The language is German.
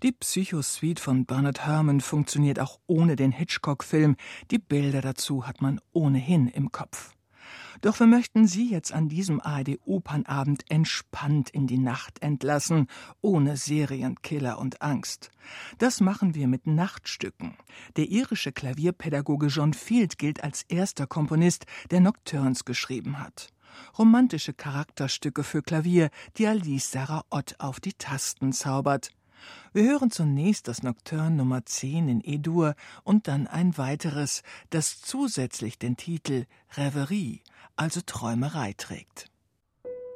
Die Psychosuite von Bernard Herrmann funktioniert auch ohne den Hitchcock-Film. Die Bilder dazu hat man ohnehin im Kopf. Doch wir möchten Sie jetzt an diesem ARD-Opernabend entspannt in die Nacht entlassen, ohne Serienkiller und Angst. Das machen wir mit Nachtstücken. Der irische Klavierpädagoge John Field gilt als erster Komponist, der Nocturnes geschrieben hat. Romantische Charakterstücke für Klavier, die Alice Sarah Ott auf die Tasten zaubert. Wir hören zunächst das Nocturne Nummer 10 in E-Dur und dann ein weiteres, das zusätzlich den Titel Reverie, also Träumerei, trägt.